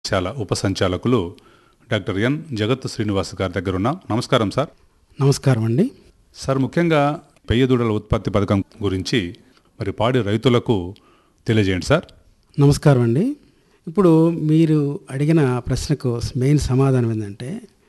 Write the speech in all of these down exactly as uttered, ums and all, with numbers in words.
శాల ఉప సంచాలకులు doctor N జగత్ శ్రీనివాస్ గారి దగ్గర ఉన్నాం. నమస్కారం సార్. నమస్కారం అండి. సార్, ముఖ్యంగా పెయ్య దూడల ఉత్పత్తి పథకం గురించి మరి పాడి రైతులకు తెలియజేయండి సార్. నమస్కారం అండి. ఇప్పుడు మీరు అడిగిన ప్రశ్నకు మెయిన్ సమాధానం ఏంటంటే,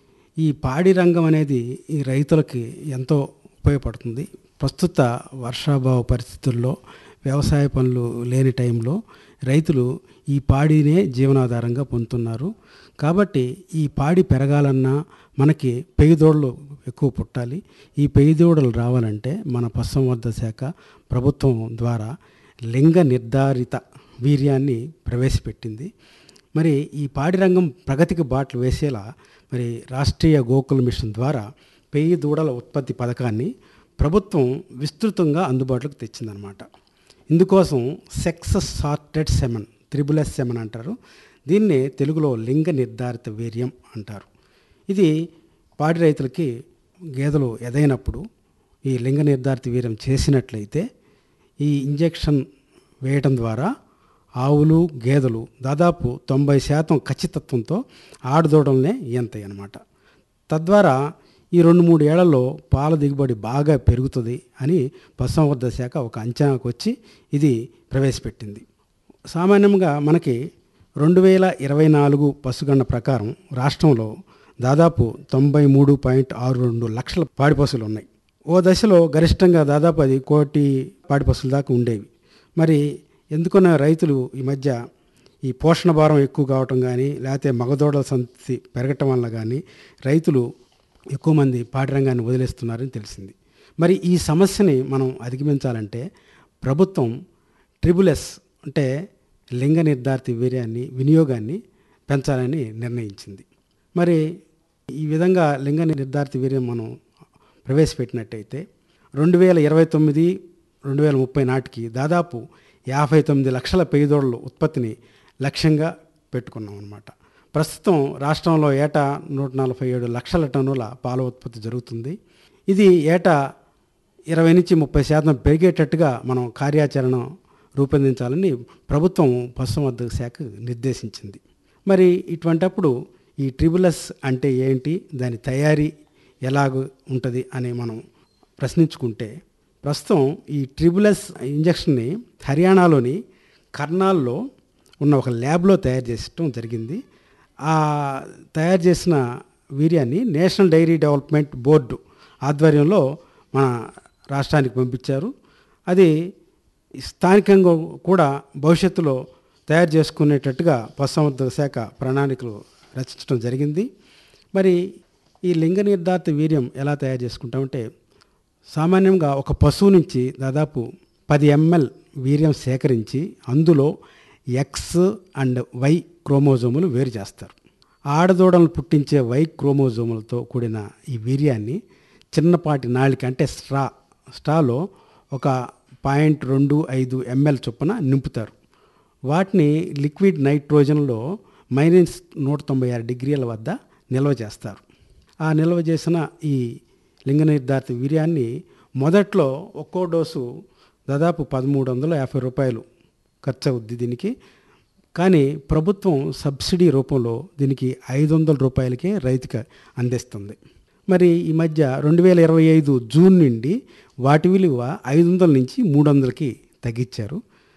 ఈ పాడి రంగం అనేది ఈ రైతులకి ఎంతో ఉపయోగపడుతుంది. ప్రస్తుత వర్షాభావ పరిస్థితుల్లో వ్యవసాయ పనులు లేని టైంలో రైతులు ఈ పాడినే జీవనాధారంగా పొందుతున్నారు. కాబట్టి ఈ పాడి పెరగాలన్నా మనకి పెయ్య దూడలు ఎక్కువ పుట్టాలి. ఈ పెయ్య దూడలు రావాలంటే మన పశుసంవర్ధక శాఖ ప్రభుత్వం ద్వారా లింగ నిర్ధారిత వీర్యాన్ని ప్రవేశపెట్టింది. మరి ఈ పాడి రంగం ప్రగతికి బాటలు వేసేలా మరి రాష్ట్రీయ గోకుల మిషన్ ద్వారా పెయ్య దూడల ఉత్పత్తి పథకాన్ని ప్రభుత్వం విస్తృతంగా అందుబాటులోకి తెచ్చిందనమాట. ఇందుకోసం sex sorted semen, triple S semen అంటారు. దీన్నే తెలుగులో లింగ నిర్ధారిత వీర్యం అంటారు. ఇది పాడి రైతులకి గేదెలు ఎదైనప్పుడు ఈ లింగ నిర్ధారిత వీర్యం చేసినట్లయితే ఈ ఇంజెక్షన్ వేయటం ద్వారా ఆవులు గేదెలు దాదాపు తొంభై శాతం ఖచ్చితత్వంతో ఆడదూడలనే ఈంతాయి అన్నమాట. తద్వారా ఈ రెండు మూడు ఏళ్లలో పాల దిగుబడి బాగా పెరుగుతుంది అని పశుసంవర్ధక శాఖ ఒక అంచనాకు వచ్చి ఇది ప్రవేశపెట్టింది. సామాన్యంగా మనకి రెండు వేల ఇరవై నాలుగు పశుగణన ప్రకారం రాష్ట్రంలో దాదాపు తొంభై మూడు పాయింట్ ఆరు రెండు లక్షల పాడి పశువులు ఉన్నాయి. ఓ దశలో గరిష్టంగా దాదాపు అది కోటి పాడి పశువుల దాకా ఉండేవి. మరి ఎందుకున్న రైతులు ఈ మధ్య ఈ పోషణ భారం ఎక్కువ కావటం కానీ లేకపోతే మగదూడల సంతతి పెరగటం వల్ల కానీ రైతులు ఎక్కువ మంది పాడి రంగాన్ని వదిలేస్తున్నారని తెలిసింది. మరి ఈ సమస్యని మనం అధిగమించాలంటే ప్రభుత్వం ట్రిబుల్ ఎస్ అంటే లింగ నిర్ధారిత వీర్యాన్ని వినియోగాన్ని పెంచాలని నిర్ణయించింది. మరి ఈ విధంగా లింగ నిర్ధారిత వీర్యం మనం ప్రవేశపెట్టినట్టయితే రెండు వేల ఇరవై తొమ్మిది రెండు వేల ముప్పై నాటికి దాదాపు యాభై తొమ్మిది లక్షల పెయ్య దూడల ఉత్పత్తిని లక్ష్యంగా పెట్టుకున్నాం అన్నమాట. ప్రస్తుతం రాష్ట్రంలో ఏటా నూట నలభై ఏడు లక్షల టన్నుల పాల ఉత్పత్తి జరుగుతుంది. ఇది ఏటా ఇరవై నుంచి ముప్పై శాతం పెరిగేటట్టుగా మనం కార్యాచరణ రూపొందించాలని ప్రభుత్వం పశుసంవర్ధక శాఖ నిర్దేశించింది. మరి ఇటువంటప్పుడు ఈ ట్రిబుల్ ఎస్ అంటే ఏంటి, దాని తయారీ ఎలాగ ఉంటుంది అని మనం ప్రశ్నించుకుంటే, ప్రస్తుతం ఈ ట్రిబుల్ ఎస్ ఇంజెక్షన్ని హర్యానాలోని కర్నాల్లో ఉన్న ఒక ల్యాబ్లో తయారు చేసడం జరిగింది. ఆ తయారు చేసిన వీర్యాన్ని నేషనల్ డైరీ డెవలప్మెంట్ బోర్డు ఆధ్వర్యంలో మన రాష్ట్రానికి పంపించారు. అది స్థానికంగా కూడా భవిష్యత్తులో తయారు చేసుకునేటట్టుగా పశుసంవర్ధక శాఖ ప్రణాళికలు రచించడం జరిగింది. మరి ఈ లింగ నిర్ధారిత వీర్యం ఎలా తయారు చేసుకుంటామంటే, సామాన్యంగా ఒక పశువు నుంచి దాదాపు పది ఎంఎల్ వీర్యం సేకరించి అందులో ఎక్స్ అండ్ వై క్రోమోజోములు వేరు చేస్తారు. ఆడదూడలను పుట్టించే వై క్రోమోజోములతో కూడిన ఈ వీర్యాన్ని చిన్నపాటి నాళిక అంటే స్ట్రా స్ట్రాలో ఒక పాయింట్ రెండు ఐదు ఎంఎల్ చొప్పున నింపుతారు. వాటిని లిక్విడ్ నైట్రోజన్లో మైనస్ నూట తొంభై ఆరు డిగ్రీల వద్ద నిల్వ చేస్తారు. ఆ నిల్వ చేసిన ఈ లింగ నిర్ధారిత వీర్యాన్ని మొదట్లో ఒక్కో డోసు దాదాపు పదమూడు వందల యాభై రూపాయలు ఖర్చు అవుద్ది దీనికి. కానీ ప్రభుత్వం సబ్సిడీ రూపంలో దీనికి ఐదు వందల రూపాయలకే రైతుకి అందిస్తుంది. మరి ఈ మధ్య రెండు వేల ఇరవై ఐదు జూన్ నుండి వాటి విలువ ఐదు వందల నుంచి మూడు వందలకి తగ్గించారు.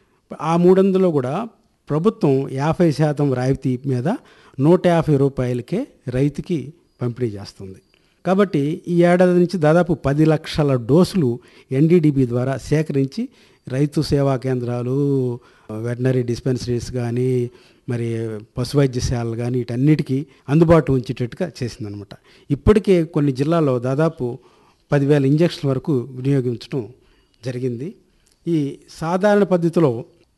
ఆ మూడు వందలు కూడా ప్రభుత్వం యాభై శాతం రాయితీ మీద నూట యాభై రూపాయలకే రైతుకి పంపిణీ చేస్తుంది. కాబట్టి ఈ ఏడాది నుంచి దాదాపు పది లక్షల డోసులు ఎన్డీడీబీ ద్వారా సేకరించి రైతు సేవా కేంద్రాలు, వెటనరీ డిస్పెన్సరీస్ కానీ మరి పశు వైద్యశాలలు కానీ వీటన్నిటికీ అందుబాటు ఉంచేటట్టుగా చేసిందనమాట. ఇప్పటికే కొన్ని జిల్లాల్లో దాదాపు పదివేల ఇంజక్షన్ల వరకు వినియోగించడం జరిగింది. ఈ సాధారణ పద్ధతిలో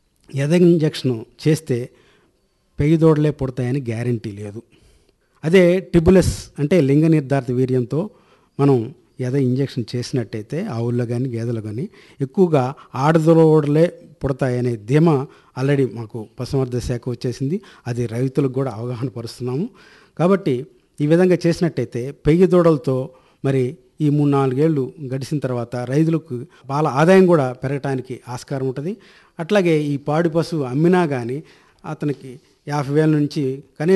ఎద ఇంజక్షన్ చేస్తే పెయ్య దూడలే పుడతాయని గ్యారంటీ లేదు. అదే ట్రిబుల్ ఎస్ అంటే లింగ నిర్ధారిత వీర్యంతో మనం ఏదో ఇంజెక్షన్ చేసినట్టయితే ఆవుల్లో కానీ గేదెలు కానీ ఎక్కువగా ఆడదూడలే పుడతాయనే ధీమా ఆల్రెడీ మాకు పశుసంవర్ధక శాఖ వచ్చేసింది. అది రైతులకు కూడా అవగాహన పరుస్తున్నాము. కాబట్టి ఈ విధంగా చేసినట్టయితే పెయ్య దూడలతో మరి ఈ మూడు నాలుగేళ్ళు గడిచిన తర్వాత రైతులకు పాల ఆదాయం కూడా పెరగటానికి ఆస్కారం ఉంటుంది. అట్లాగే ఈ పాడి పశువు అమ్మినా కానీ అతనికి యాభై వేల నుంచి కనీసం